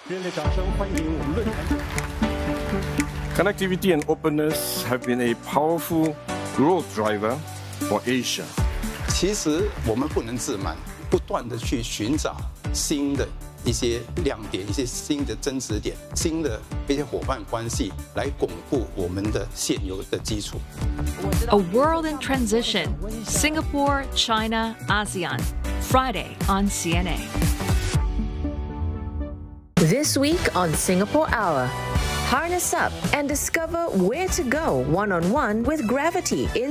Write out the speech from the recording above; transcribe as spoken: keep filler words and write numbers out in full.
热烈掌声欢迎我们论坛。 Connectivity and openness have been a powerful growth driver for Asia. 其实我们不能自满，不断的去寻找新的一些亮点、一些新的增值点、新的一些伙伴关系，来巩固我们的现有的基础。 A World in Transition, Singapore, China, ASEAN, Friday on C N A. This week on Singapore Hour, harness up and discover where to go one-on-one with Gravity in